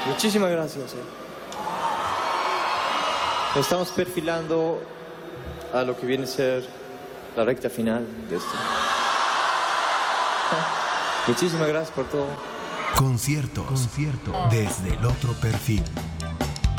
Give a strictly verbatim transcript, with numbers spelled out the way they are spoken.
Muchísimas gracias. Eh. Nos estamos perfilando a lo que viene a ser la recta final de esto. Muchísimas gracias por todo. Conciertos, concierto desde el otro perfil.